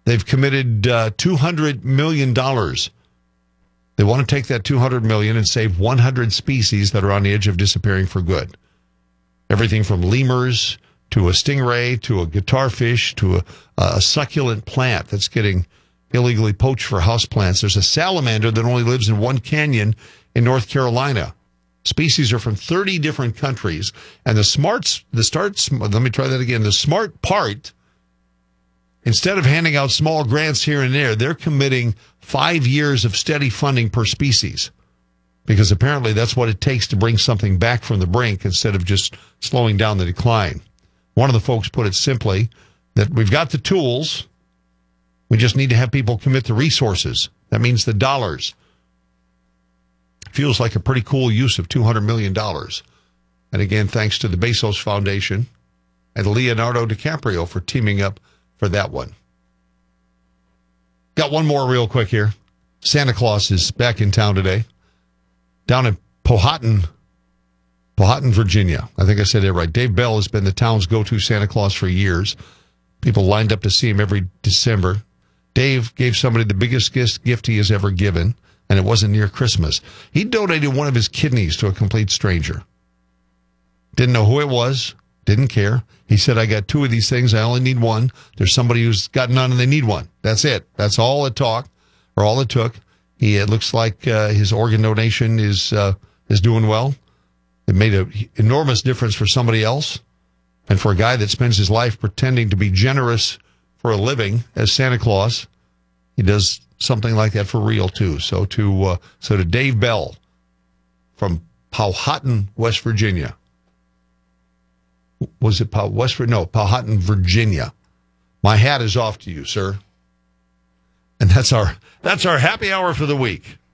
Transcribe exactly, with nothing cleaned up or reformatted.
They've committed uh, two hundred million dollars. They want to take that two hundred million dollars and save one hundred species that are on the edge of disappearing for good. Everything from lemurs to a stingray to a guitarfish to a, a succulent plant that's getting illegally poached for houseplants. There's a salamander that only lives in one canyon in North Carolina. Species are from thirty different countries. And the smarts, the starts, let me try that again. The smart part, instead of handing out small grants here and there, they're committing five years of steady funding per species. Because apparently that's what it takes to bring something back from the brink instead of just slowing down the decline. One of the folks put it simply that we've got the tools. We just need to have people commit the resources. That means the dollars. Feels like a pretty cool use of two hundred million dollars. And again, thanks to the Bezos Foundation and Leonardo DiCaprio for teaming up for that one. Got one more real quick here. Santa Claus is back in town today. Down in Powhatan, Powhatan, Virginia. I think I said it right. Dave Bell has been the town's go-to Santa Claus for years. People lined up to see him every December. Dave gave somebody the biggest gift he has ever given, and it wasn't near Christmas. He donated one of his kidneys to a complete stranger. Didn't know who it was. Didn't care. He said, I got two of these things. I only need one. There's somebody who's got none and they need one. That's it. That's all it talked, or all it took. He, it looks like uh, his organ donation is uh, is doing well. It made an enormous difference for somebody else. And for a guy that spends his life pretending to be generous for a living as Santa Claus, he does something like that for real, too. So to uh, so to Dave Bell from Powhatan, West Virginia. Was it Pow- West Virginia? No, Powhatan, Virginia. My hat is off to you, sir. And that's our that's our happy hour for the week.